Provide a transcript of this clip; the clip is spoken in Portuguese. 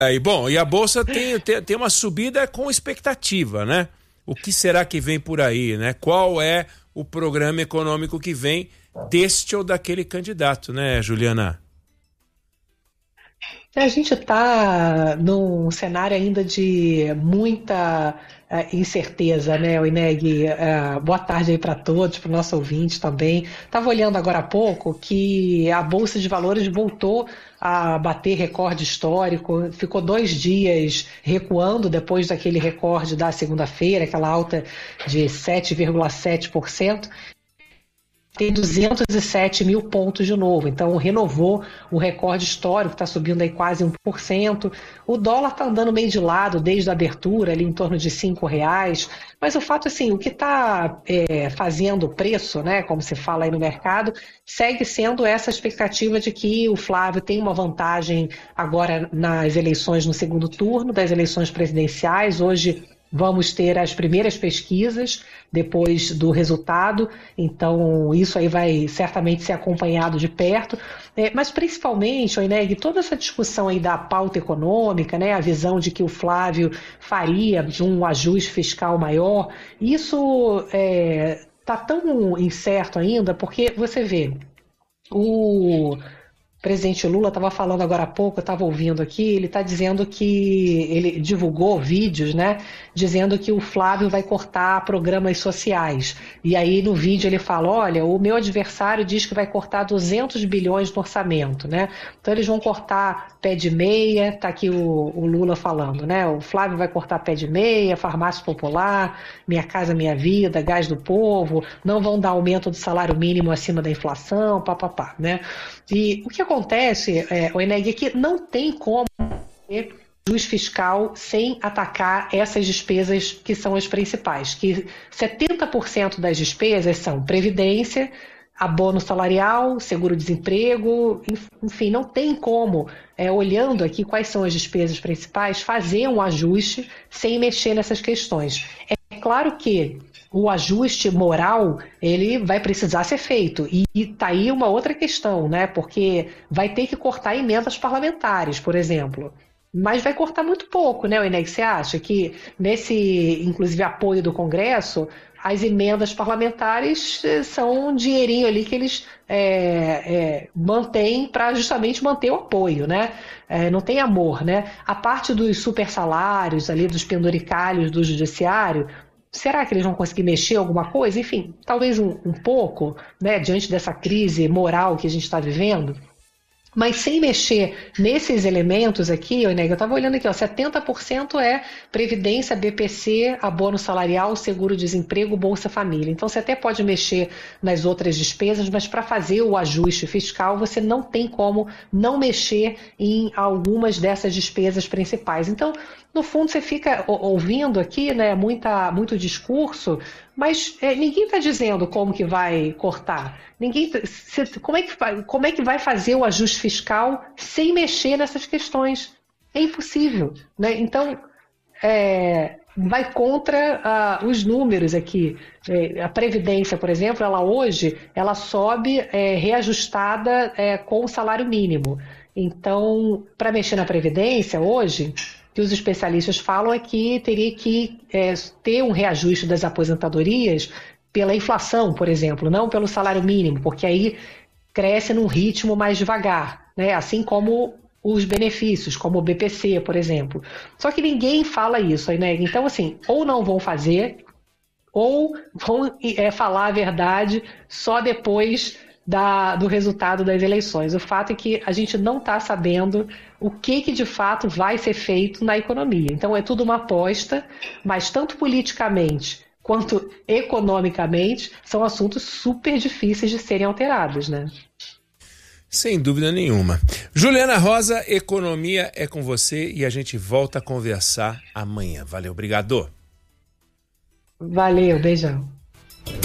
Aí, bom, e a Bolsa tem uma subida com expectativa, né? O que será que vem por aí, né? Qual é o programa econômico que vem deste ou daquele candidato, né, Juliana? A gente está num cenário ainda de muita incerteza, né, Ineg? Boa tarde aí para todos, para o nosso ouvinte também. Estava olhando agora há pouco que a Bolsa de Valores voltou a bater recorde histórico, ficou 2 dias recuando depois daquele recorde da segunda-feira, aquela alta de 7,7%. Tem 207 mil pontos de novo, então renovou o recorde histórico, está subindo aí quase 1%. O dólar está andando meio de lado desde a abertura, ali em torno de R$ 5, mas o fato assim, o que está fazendo o preço, né, como se fala aí no mercado, segue sendo essa expectativa de que o Flávio tem uma vantagem agora nas eleições no segundo turno, das eleições presidenciais. Hoje vamos ter as primeiras pesquisas depois do resultado, então isso aí vai certamente ser acompanhado de perto, mas principalmente, Oineg, toda essa discussão aí da pauta econômica, né, a visão de que o Flávio faria um ajuste fiscal maior, isso está tão incerto ainda, porque você vê, o presidente Lula estava falando agora há pouco, eu estava ouvindo aqui, ele está dizendo que ele divulgou vídeos, né, dizendo que o Flávio vai cortar programas sociais. E aí no vídeo ele fala, olha, o meu adversário diz que vai cortar 200 bilhões no orçamento, né? Então eles vão cortar pé de meia, tá aqui o Lula falando, né? O Flávio vai cortar pé de meia, farmácia popular, Minha Casa Minha Vida, gás do povo, não vão dar aumento do salário mínimo acima da inflação, papapá, né? E o que acontece, Oineg, é que não tem como ter ajuste fiscal sem atacar essas despesas que são as principais, que 70% das despesas são previdência, abono salarial, seguro-desemprego, enfim, não tem como, olhando aqui quais são as despesas principais, fazer um ajuste sem mexer nessas questões. É claro que o ajuste moral, ele vai precisar ser feito. E está aí uma outra questão, né? Porque vai ter que cortar emendas parlamentares, por exemplo. Mas vai cortar muito pouco, né, Inês? Você acha que nesse, inclusive, apoio do Congresso, as emendas parlamentares são um dinheirinho ali que eles mantêm para justamente manter o apoio, né? Não tem amor, né? A parte dos super salários ali, dos penduricalhos do judiciário, será que eles vão conseguir mexer alguma coisa? Enfim, talvez um pouco, né, diante dessa crise moral que a gente está vivendo. Mas sem mexer nesses elementos aqui, eu estava olhando aqui, 70% é Previdência, BPC, abono salarial, seguro-desemprego, Bolsa Família. Então você até pode mexer nas outras despesas, mas para fazer o ajuste fiscal você não tem como não mexer em algumas dessas despesas principais. Então, no fundo, você fica ouvindo aqui, né, muito discurso, mas ninguém está dizendo como que vai cortar. Como é que vai fazer o ajuste fiscal sem mexer nessas questões? É impossível, né? Então, vai contra os números aqui. A Previdência, por exemplo, ela sobe reajustada com o salário mínimo. Então, para mexer na Previdência, hoje, o que os especialistas falam é que teria que ter um reajuste das aposentadorias pela inflação, por exemplo, não pelo salário mínimo, porque aí cresce num ritmo mais devagar, né? Assim como os benefícios, como o BPC, por exemplo. Só que ninguém fala isso, né? Então, assim, ou não vão fazer, ou vão falar a verdade só depois do resultado das eleições. O fato é que a gente não está sabendo o que de fato vai ser feito na economia. Então é tudo uma aposta, mas tanto politicamente quanto economicamente são assuntos super difíceis de serem alterados, né? Sem dúvida nenhuma. Juliana Rosa, economia é com você e a gente volta a conversar amanhã. Valeu, obrigado. Valeu, beijão.